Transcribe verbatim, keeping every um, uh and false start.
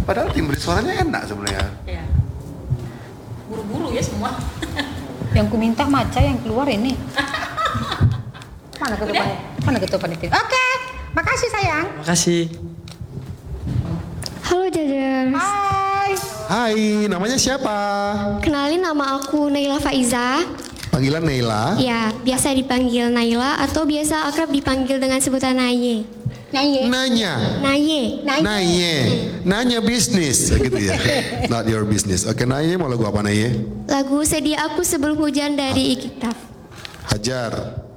Padahal timbre suaranya enak sebenarnya. Ya. Buru-buru ya semua. Yang ku minta maca yang keluar ini. Mana ketupannya? Mana ketupan itu? Oke, makasih sayang. Makasih. Halo Jajers. Hai. Hai, namanya siapa? Kenalin, nama aku Naila Faiza. Panggilan Naila. Ya, biasa dipanggil Naila atau biasa akrab dipanggil dengan sebutan Naye. Naye. Nanya. Naye. Naye. Nanya bisnis gitu ya. Not your business. Oke, Naye mau lagu apa Naye? Lagu Sedia Aku Sebelum Hujan dari Ikiktaf. Hajar.